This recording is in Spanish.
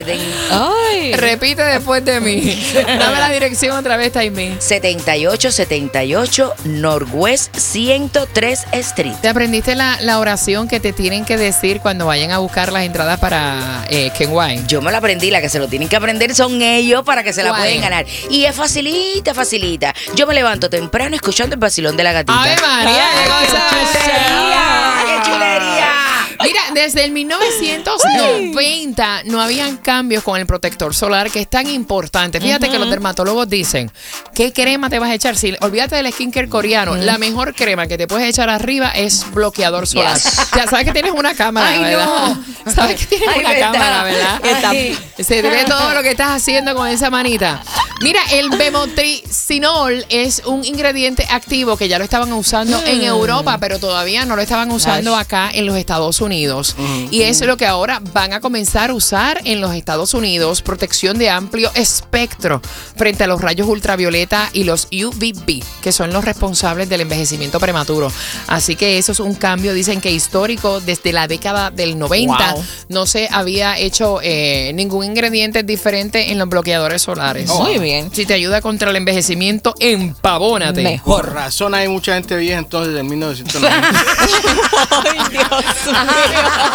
Ay. Repite después de mí. Dame la dirección otra vez, Taimí. 7878 Northwest 103 Street. ¿Te aprendiste la oración que te tienen que decir cuando vayan a buscar las entradas para Kenway? Yo me lo aprendí, la que se lo tienen que aprender son ellos para que se la ¿Cuál? pueden ganar. Y es facilita, facilita. Yo me levanto temprano escuchando el vacilón de la gatita. ¡Ave María! ¡Ay, ¡Qué cosa qué chulería! ¡Qué chulería! Mira, desde el 1990 no habían cambios con el protector solar, que es tan importante. Fíjate que los dermatólogos dicen, ¿qué crema te vas a echar? Si, olvídate del skincare coreano. La mejor crema que te puedes echar arriba es bloqueador solar. Yes. Ya sabes que tienes una cámara, Ay, ¿verdad? no. Sabes que tienes Ay, una verdad. cámara, ¿verdad? Ay. Se ve todo lo que estás haciendo con esa manita. Mira, el bemotricinol es un ingrediente activo que ya lo estaban usando en Europa, pero todavía no lo estaban usando acá en los Estados Unidos. Y es lo que ahora van a comenzar a usar en los Estados Unidos. Protección de amplio espectro frente a los rayos ultravioleta y los UVB, que son los responsables del envejecimiento prematuro. Así que eso es un cambio, dicen que histórico. Desde la década del 90 no se había hecho ningún ingrediente diferente en los bloqueadores solares. Muy bien. Si te ayuda contra el envejecimiento, empavónate. Mejor. Por razón hay mucha gente vieja entonces en 1990. Ay, Dios mío.